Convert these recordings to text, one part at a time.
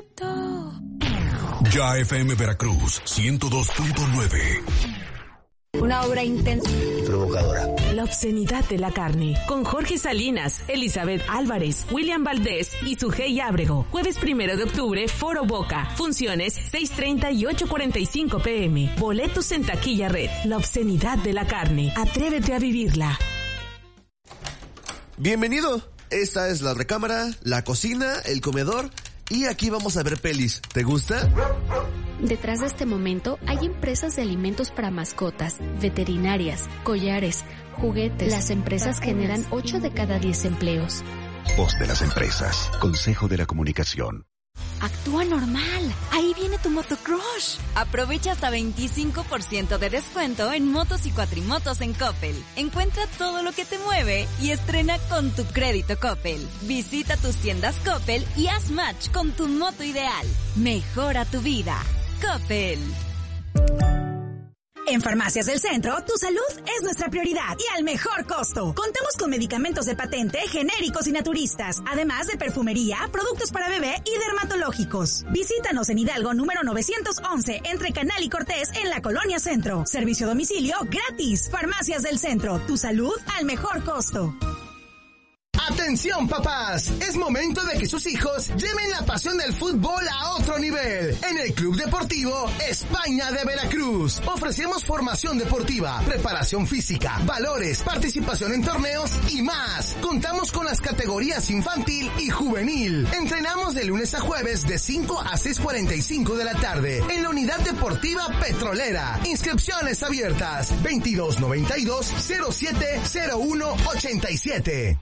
Ya FM Veracruz 102.9. Una obra intensa y provocadora. La obscenidad de la carne. Con Jorge Salinas, Elizabeth Álvarez, William Valdés y Sujei Ábrego. Jueves 1 de octubre, Foro Boca. Funciones 6:30 y 8:45 p.m. Boletos en Taquilla Red. La obscenidad de la carne. Atrévete a vivirla. Bienvenido. Esta es la recámara, la cocina, el comedor y aquí vamos a ver pelis. ¿Te gusta? Detrás de este momento hay empresas de alimentos para mascotas, veterinarias, collares, juguetes. Las empresas generan 8 de cada 10 empleos. Voz de las empresas. Consejo de la Comunicación. Actúa normal. Ahí viene tu motocrush. Aprovecha hasta 25% de descuento en motos y cuatrimotos en Coppel. Encuentra todo lo que te mueve y estrena con tu crédito Coppel. Visita tus tiendas Coppel y haz match con tu moto ideal. Mejora tu vida. Coppel. En Farmacias del Centro, tu salud es nuestra prioridad y al mejor costo. Contamos con medicamentos de patente, genéricos y naturistas, además de perfumería, productos para bebé y dermatológicos. Visítanos en Hidalgo número 911, entre Canal y Cortés, en la Colonia Centro. Servicio a domicilio gratis. Farmacias del Centro, tu salud al mejor costo. ¡Atención, papás! Es momento de que sus hijos lleven la pasión del fútbol a otro nivel. En el Club Deportivo España de Veracruz ofrecemos formación deportiva, preparación física, valores, participación en torneos y más. Contamos con las categorías infantil y juvenil. Entrenamos de lunes a jueves de 5 a 6:45 de la tarde en la Unidad Deportiva Petrolera. Inscripciones abiertas 2292-070187.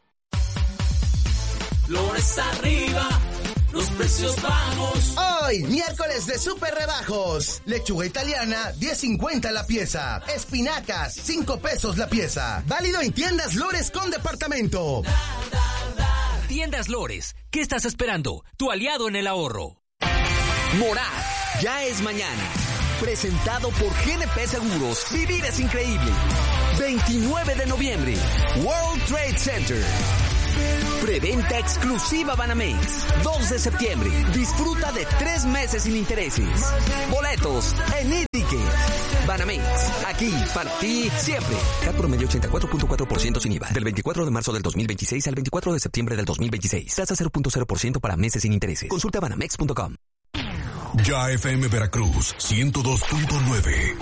Flores arriba, los precios bajos. Hoy, miércoles de super rebajos. Lechuga italiana, 10.50 la pieza. Espinacas, 5 pesos la pieza. Válido en tiendas Lores con departamento. Tiendas Lores, ¿qué estás esperando? Tu aliado en el ahorro. Morad, ya es mañana. Presentado por GNP Seguros. Vivir es increíble. 29 de noviembre, World Trade Center. Preventa exclusiva Banamex. 2 de septiembre. Disfruta de 3 meses sin intereses. Boletos en e-ticket. Banamex. Aquí, para ti, siempre. CAT promedio 84.4% sin IVA. Del 24 de marzo del 2026 al 24 de septiembre del 2026. Tasa 0.0% para meses sin intereses. Consulta banamex.com. Ya FM Veracruz 102.9.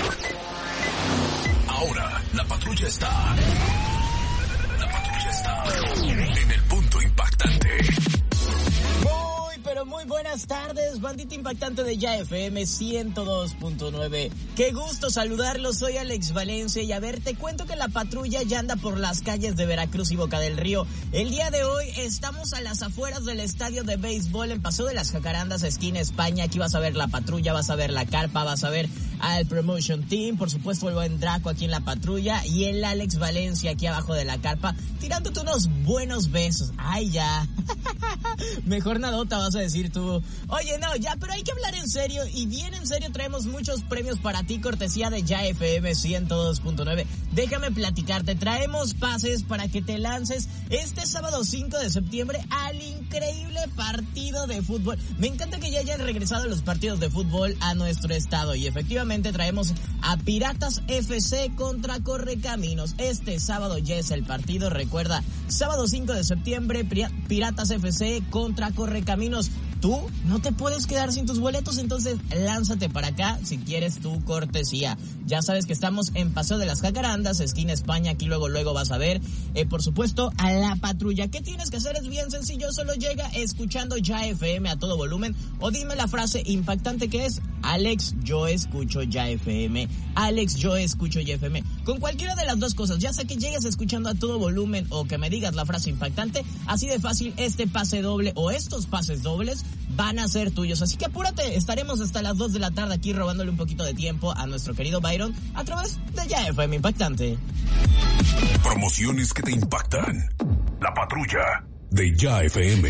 Ahora, la patrulla está en el punto impactante. Pero muy buenas tardes, bandita impactante de Ya FM 102.9. Qué gusto saludarlos, soy Alex Valencia y a ver, te cuento que la patrulla ya anda por las calles de Veracruz y Boca del Río. El día de hoy estamos a las afueras del estadio de béisbol en Paseo de las Jacarandas, esquina España. Aquí vas a ver la patrulla, vas a ver la carpa, vas a ver al Promotion Team, por supuesto el buen Draco aquí en la patrulla y el Alex Valencia aquí abajo de la carpa, tirándote unos buenos besos. Ay, ya. Mejor nadota vas a decir tú. Oye, no, ya, pero hay que hablar en serio y bien en serio. Traemos muchos premios para ti, cortesía de Ya FM 102.9. Déjame platicarte, traemos pases para que te lances este sábado 5 de septiembre al increíble partido de fútbol. Me encanta que ya hayan regresado los partidos de fútbol a nuestro estado y efectivamente traemos a Piratas FC contra Correcaminos. Este sábado ya es el partido, recuerda, sábado 5 de septiembre, Piratas FC contra Correcaminos. Tú no te puedes quedar sin tus boletos, entonces lánzate para acá si quieres tu cortesía. Ya sabes que estamos en Paseo de las Jacarandas, esquina España, aquí luego vas a ver, por supuesto, a la patrulla. ¿Qué tienes que hacer? Es bien sencillo, solo llega escuchando Ya FM a todo volumen o dime la frase impactante que es: Alex, yo escucho Ya FM. Alex, yo escucho Ya FM. Con cualquiera de las dos cosas, ya sea que llegues escuchando a todo volumen o que me digas la frase impactante, así de fácil este pase doble o estos pases dobles van a ser tuyos. Así que apúrate, estaremos hasta las 2 de la tarde aquí robándole un poquito de tiempo a nuestro querido Byron a través de Ya FM Impactante. Promociones que te impactan. La patrulla de Ya FM.